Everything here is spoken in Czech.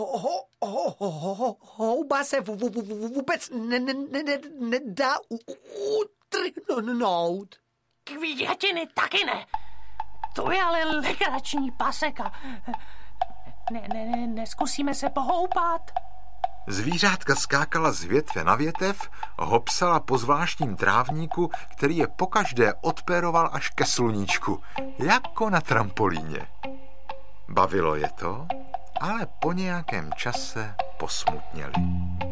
Houba se vůbec nedá utrhnout. Květiny taky ne. To je ale legrační paseka. Neskusíme se pohoupat? Zvířátka skákala z větve na větev, hopsala po zvláštním trávníku, který je pokaždé odpéroval až ke sluníčku, jako na trampolíně. Bavilo je to, ale po nějakém čase posmutněli.